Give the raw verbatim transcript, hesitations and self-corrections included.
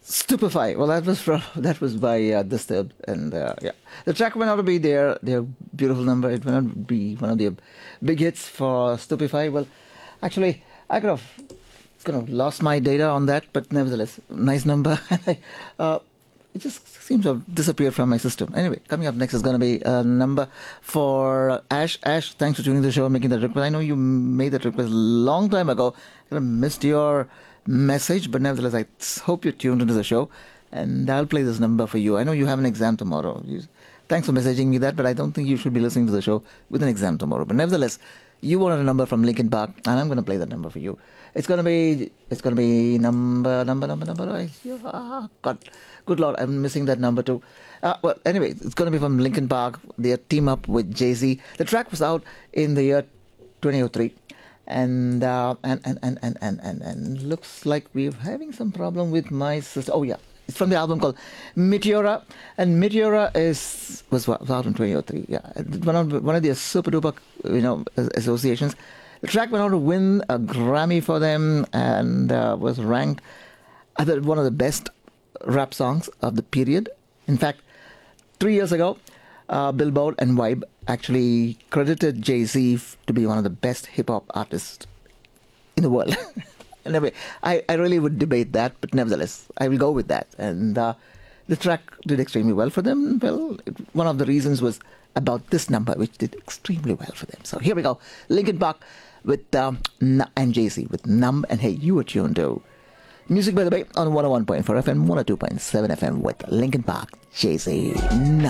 Stupefy. Well, that was from, that was by uh, Disturbed, and uh, yeah, the track went out to be their their beautiful number. It went out to be one of their big hits for Stupefy. Well, actually, I could have kind of lost my data on that, but nevertheless, nice number. uh, it just seems to have disappeared from my system. Anyway, coming up next is going to be a number for Ash. Ash, thanks for tuning the show and making that request. I know you made that request a long time ago. I missed your message, but nevertheless, I hope you're tuned into the show, and I'll play this number for you. I know you have an exam tomorrow. You, thanks for messaging me that, but I don't think you should be listening to the show with an exam tomorrow. But nevertheless, you wanted a number from Linkin Park, and I'm going to play that number for you. It's going to be, it's going to be number, number, number, number. I, ah, God, good Lord, I'm missing that number too. Uh, well, anyway, it's going to be from Linkin Park. Their team up with Jay-Z. The track was out in the year twenty oh three. And, uh, and, and, and, and, and, and, and looks like we're having some problem with my system. Oh, yeah. It's from the album called Meteora. And Meteora is was, was out in twenty oh three. Yeah. One of, one of their super duper, you know, associations. The track went on to win a Grammy for them and uh, was ranked as one of the best rap songs of the period. In fact, three years ago, uh, Billboard and Vibe actually credited Jay-Z to be one of the best hip-hop artists in the world. Anyway, I, I really would debate that, but nevertheless, I will go with that. And uh, the track did extremely well for them. Well, it, one of the reasons was about this number, which did extremely well for them. So here we go. Linkin Park with um, and Jay-Z with Numb. And hey, you are tuned to Music by the Bay on one oh one point four F M, one oh two point seven F M with Linkin Park, Jay-Z, Numb.